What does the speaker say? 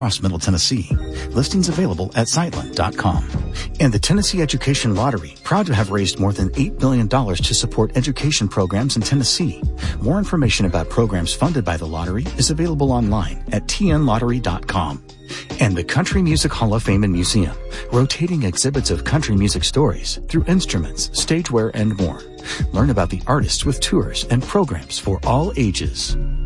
across Middle Tennessee. Listings available at Sightline.com. And the Tennessee Education Lottery, proud to have raised more than $8 billion to support education programs in Tennessee. More information about programs funded by the lottery is available online at tnlottery.com. And the Country Music Hall of Fame and Museum, rotating exhibits of country music stories through instruments, stageware, and more. Learn about the artists with tours and programs for all ages.